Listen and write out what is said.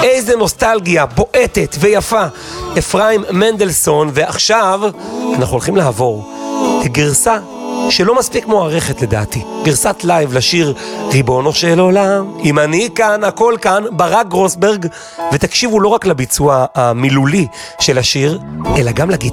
איזה נוסטלגיה בועטת ויפה, אפרים מנדלסון. ועכשיו אנחנו הולכים לעבור לגרסה שלא מספיק מוערכת לדעתי, גרסת לייב לשיר ריבונו של עולם, אם אני כאן, הכל כאן, ברק גרוסברג. ותקשיבו לא רק לביצוע המילולי של השיר, אלא גם לגיטרה.